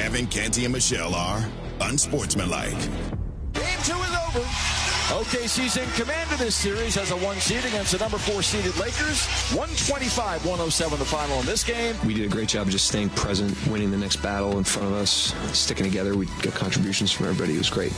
Kevin, Canty, and Michelle are unsportsmanlike. Game 2 is over. OKC's in command of this series as a 1 seed against the number 4 seeded Lakers. 125-107 the final in this game. We did a great job of just staying present, winning the next battle in front of us, sticking together. We got contributions from everybody. It was great.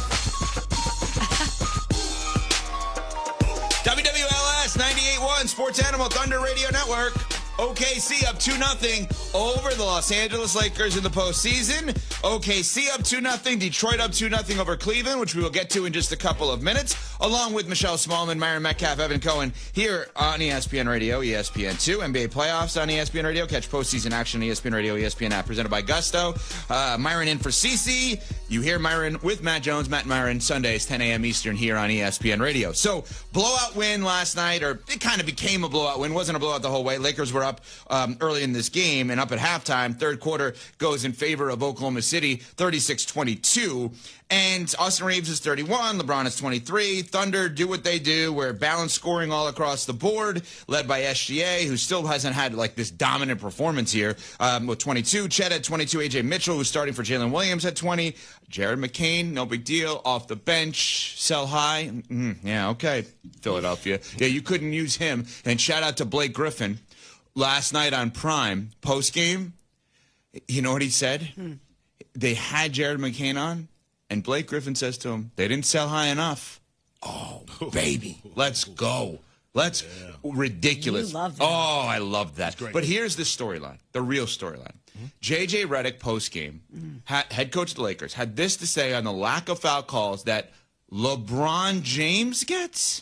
WWLS 98.1 Sports Animal Thunder Radio Network. OKC up 2-0 over the Los Angeles Lakers in the postseason. OKC up 2-0. Detroit up 2-0 over Cleveland, which we will get to in just a couple of minutes, along with Michelle Smallman, Myron Metcalf, Evan Cohen here on ESPN Radio, ESPN2, NBA playoffs on ESPN Radio. Catch postseason action on ESPN Radio, ESPN app, presented by Gusto. Myron in for CC. You hear Myron with Matt Jones, Matt and Myron, Sundays, 10 a.m. Eastern here on ESPN Radio. So, blowout win last night, or it kind of became a blowout win. Wasn't a blowout the whole way. Lakers were up early in this game and up at halftime. Third quarter goes in favor of Oklahoma City, 36-22. And Austin Reeves is 31. LeBron is 23. Thunder do what they do. We're balanced scoring all across the board, led by SGA, who still hasn't had like this dominant performance here with 22. Chet at 22. AJ Mitchell, who's starting for Jalen Williams at 20. Jared McCain, no big deal, off the bench, sell high. Yeah, okay, Philadelphia. Yeah, you couldn't use him. And shout out to Blake Griffin. Last night on Prime, post-game, you know what he said? They had Jared McCain on, and Blake Griffin says to him, they didn't sell high enough. Oh, baby, let's go. Ridiculous. You love that. Oh, I love that. But here's the storyline, the real storyline. J.J. Redick, post-game, head coach of the Lakers, had this to say on the lack of foul calls that LeBron James gets.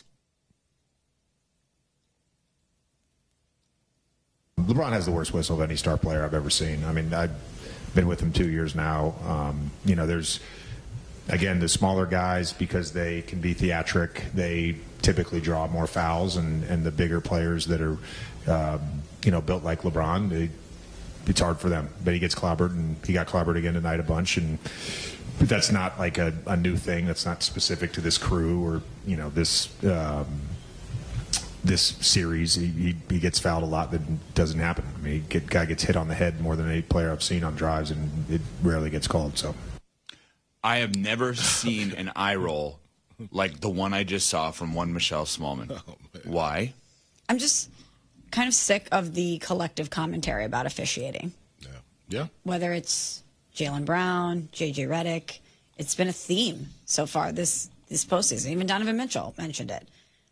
LeBron has the worst whistle of any star player I've ever seen. I mean, I've been with him 2 years now. There's, again, the smaller guys, because they can be theatric, they typically draw more fouls, and the bigger players that are, built like LeBron, it's hard for them. But he gets clobbered, and he got clobbered again tonight a bunch, but that's not like a new thing. That's not specific to this crew or, this series. He gets fouled a lot. That doesn't happen. I mean, guy gets hit on the head more than any player I've seen on drives, and it rarely gets called. So, I have never seen an eye roll like the one I just saw from one Michelle Smallman. Oh, why? I'm just kind of sick of the collective commentary about officiating. Yeah. Whether it's Jaylen Brown, J.J. Redick, it's been a theme so far this postseason. Even Donovan Mitchell mentioned it.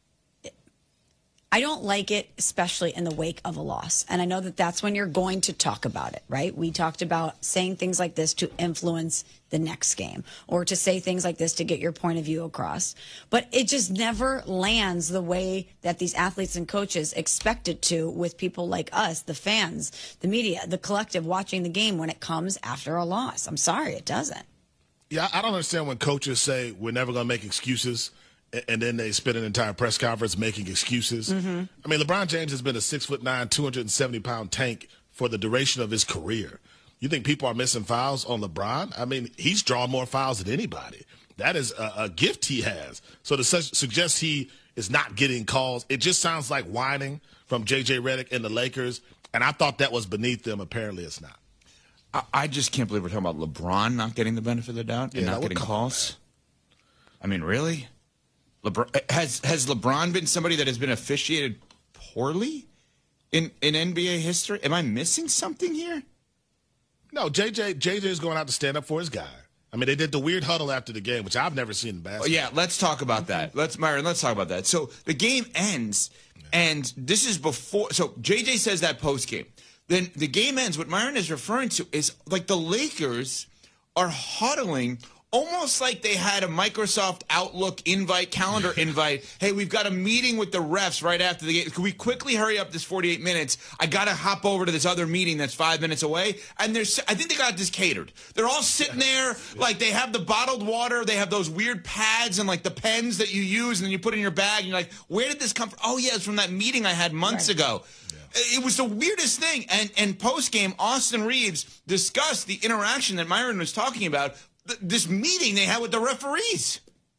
I don't like it, especially in the wake of a loss. And I know that that's when you're going to talk about it, right? We talked about saying things like this to influence the next game, or to say things like this to get your point of view across. But it just never lands the way that these athletes and coaches expect it to, with people like us, the fans, the media, the collective watching the game, when it comes after a loss. I'm sorry, it doesn't. Yeah, I don't understand when coaches say we're never going to make excuses, and then they spend an entire press conference making excuses. I mean, LeBron James has been a 6'9", 270-pound tank for the duration of his career. You think people are missing fouls on LeBron? I mean, he's drawn more fouls than anybody. That is a gift he has. So to suggest he is not getting calls, it just sounds like whining from J.J. Redick and the Lakers, and I thought that was beneath them. Apparently it's not. I just can't believe we're talking about LeBron not getting the benefit of the doubt and not getting calls. I mean, really? Has LeBron been somebody that has been officiated poorly in NBA history? Am I missing something here? No, JJ is going out to stand up for his guy. I mean, they did the weird huddle after the game, which I've never seen in basketball. Yeah, let's talk about that. Let's talk about that. So the game ends, and this is before. So JJ says that post game. Then the game ends. What Myron is referring to is like the Lakers are huddling, almost like they had a Microsoft Outlook calendar invite. Hey, we've got a meeting with the refs right after the game. Can we quickly hurry up this 48 minutes? I got to hop over to this other meeting that's 5 minutes away. And I think they got this catered. They're all sitting there, like they have the bottled water. They have those weird pads and like the pens that you use and then you put in your bag. And you're like, where did this come from? Oh, yeah, it's from that meeting I had months ago. It was the weirdest thing. And post-game, Austin Reeves discussed the interaction that Myron was talking about, this meeting they had with the referees.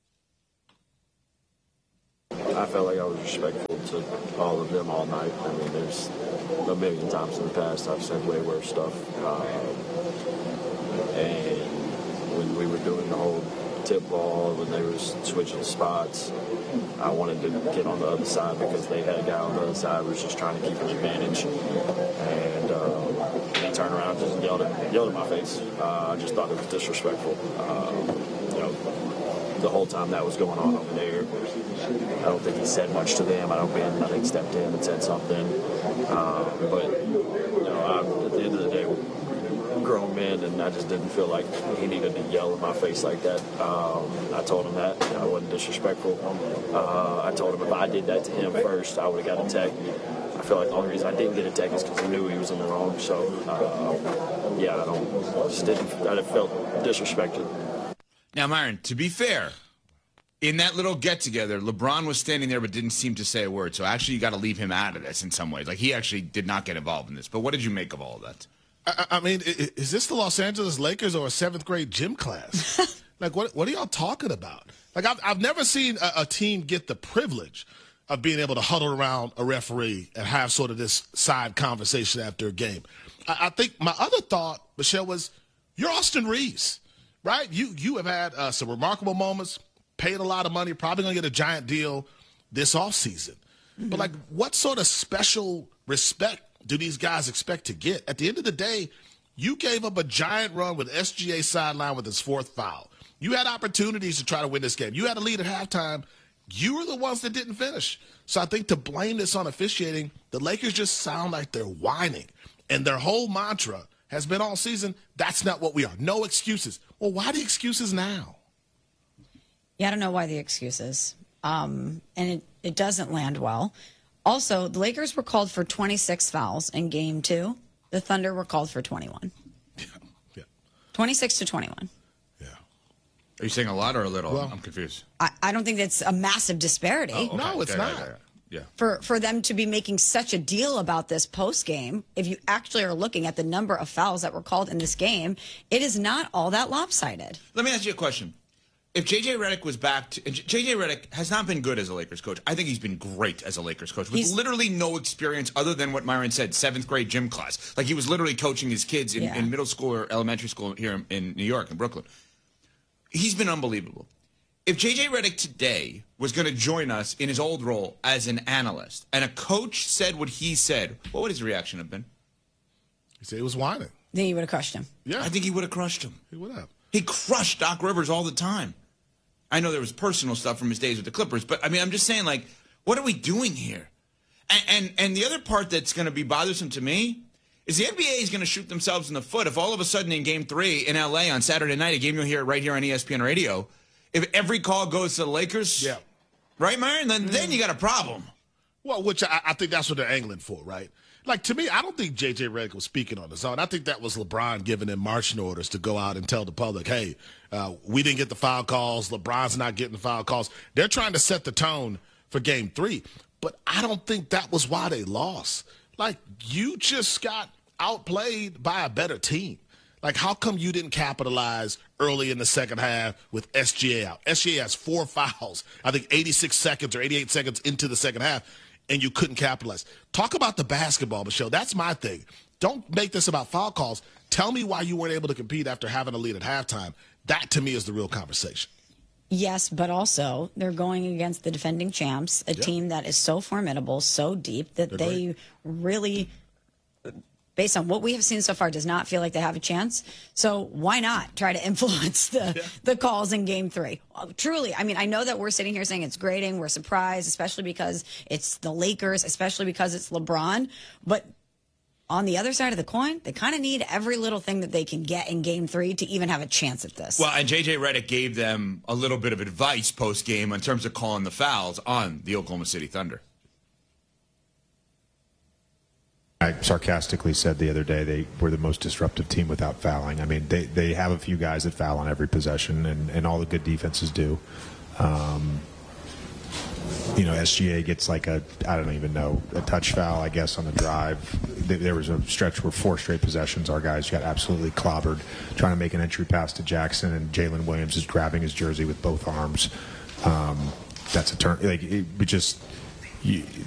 I felt like I was respectful to all of them all night. I mean, there's a million times in the past I've said way worse stuff. tip ball, when they were switching spots, I wanted to get on the other side because they had a guy on the other side who was just trying to keep an advantage. And he turned around and just yelled at my face. I just thought it was disrespectful. The whole time that was going on over there, I don't think he said much to them. I think he stepped in and said something. But at the end of the day, we're grown men, and I just didn't feel like he needed to yell in my face like that. I told him that. I wasn't disrespectful. I told him if I did that to him first, I would have got a tech. I feel like the only reason I didn't get a tech is because he knew he was in the wrong. So, I felt disrespected. Now, Myron, to be fair, in that little get-together, LeBron was standing there but didn't seem to say a word. So actually, you got to leave him out of this in some ways. Like, he actually did not get involved in this. But what did you make of all of that? I mean, is this the Los Angeles Lakers or a 7th grade gym class? Like, what are y'all talking about? Like, I've never seen a team get the privilege of being able to huddle around a referee and have sort of this side conversation after a game. I think my other thought, Michelle, was you're Austin Reeves, right? You have had some remarkable moments, paid a lot of money, probably going to get a giant deal this offseason. Mm-hmm. But, like, what sort of special respect do these guys expect to get? At the end of the day, you gave up a giant run with SGA sideline with his 4th foul. You had opportunities to try to win this game. You had a lead at halftime. You were the ones that didn't finish. So I think to blame this on officiating, the Lakers just sound like they're whining. And their whole mantra has been all season, that's not what we are. No excuses. Well, why the excuses now? Yeah, I don't know why the excuses. And it doesn't land well. Also, the Lakers were called for 26 fouls in Game 2. The Thunder were called for 21. Yeah. 26 to 21. Yeah. Are you saying a lot or a little? Well, I'm confused. I don't think that's a massive disparity. Oh, okay. No, it's not. Yeah. For them to be making such a deal about this post game, if you actually are looking at the number of fouls that were called in this game, it is not all that lopsided. Let me ask you a question. If J.J. Redick was back, J.J. Redick has not been good as a Lakers coach. I think he's been great as a Lakers coach with literally no experience other than what Myron said, 7th grade gym class. Like he was literally coaching his kids in middle school or elementary school here in New York, in Brooklyn. He's been unbelievable. If J.J. Redick today was going to join us in his old role as an analyst and a coach said what he said, what would his reaction have been? He said he was whining. Then you would have crushed him. Yeah. I think he would have crushed him. He would have. He crushed Doc Rivers all the time. I know there was personal stuff from his days with the Clippers, but I mean, I'm just saying, like, what are we doing here? And the other part that's going to be bothersome to me is the NBA is going to shoot themselves in the foot if all of a sudden in Game 3 in LA on Saturday night, a game you'll hear right here on ESPN Radio, if every call goes to the Lakers, right, Myron, then you got a problem. Well, which I think that's what they're angling for, right? Like, to me, I don't think J.J. Redick was speaking on his own. I think that was LeBron giving him marching orders to go out and tell the public, hey, we didn't get the foul calls. LeBron's not getting the foul calls. They're trying to set the tone for Game 3. But I don't think that was why they lost. Like, you just got outplayed by a better team. Like, how come you didn't capitalize early in the second half with SGA out? SGA has 4 fouls, I think 86 seconds or 88 seconds into the second half, and you couldn't capitalize. Talk about the basketball, Michelle. That's my thing. Don't make this about foul calls. Tell me why you weren't able to compete after having a lead at halftime. That, to me, is the real conversation. Yes, but also they're going against the defending champs, a team that is so formidable, so deep, that they really, based on what we have seen so far, does not feel like they have a chance. So why not try to influence the calls in Game 3? Truly, I mean, I know that we're sitting here saying it's grating, we're surprised, especially because it's the Lakers, especially because it's LeBron, but on the other side of the coin, they kind of need every little thing that they can get in Game 3 to even have a chance at this. Well, and J.J. Redick gave them a little bit of advice post-game in terms of calling the fouls on the Oklahoma City Thunder. I sarcastically said the other day they were the most disruptive team without fouling. I mean, they have a few guys that foul on every possession, and all the good defenses do. SGA gets like I don't even know, a touch foul, I guess, on the drive. There was a stretch where 4 straight possessions, our guys got absolutely clobbered trying to make an entry pass to Jackson, and Jalen Williams is grabbing his jersey with both arms. That's a turn. Like,